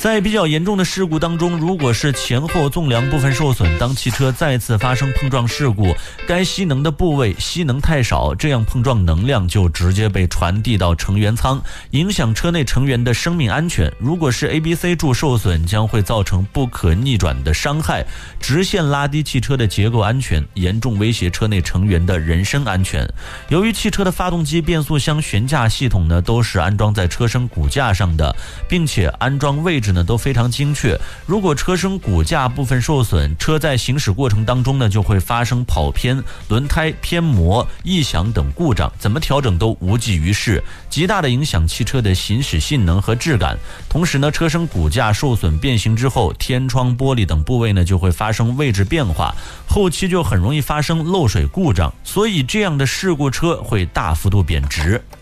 在比较严重的事故当中，如果是前后纵梁部分受损，当汽车再次发生碰撞事故，该吸能的部位吸能太少，这样碰撞能量就直接被传递到成员舱，影响车内成员的生命安全。如果是 ABC 柱受损，将会造成不可逆转的伤害，直线拉低汽车的结构安全，严重威胁车内成员的人身安全。由于汽车的发动机、变速箱、悬架系统呢都是安装在车身骨架上的，并且安装位置呢都非常精确。如果车身骨架部分受损，车在行驶过程当中呢就会发生跑偏、轮胎偏磨、异响等故障，怎么调整都无济于事，极大的影响汽车的行驶性能和质感。同时呢，车身骨架受损变形之后，天窗、玻璃等部位呢就会发生位置变化，后期就很容易发生漏水故障，所以这样的事故车会大幅度贬值。